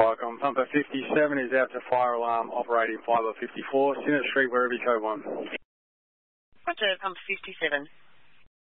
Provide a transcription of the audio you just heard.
Firecom, Pumper 57 is out to fire alarm operating fibre 54, Synnet Street, Werribee, code 1. Roger, Pumper 57.